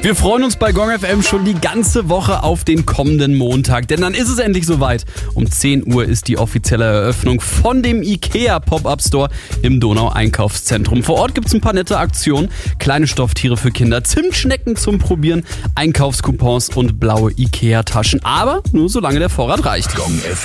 Wir freuen uns bei Gong FM schon die ganze Woche auf den kommenden Montag, denn dann ist es endlich soweit. Um 10 Uhr ist die offizielle Eröffnung von dem IKEA Pop-Up Store im Donau-Einkaufszentrum. Vor Ort gibt's ein paar nette Aktionen, kleine Stofftiere für Kinder, Zimtschnecken zum Probieren, Einkaufscoupons und blaue IKEA-Taschen. Aber nur solange der Vorrat reicht.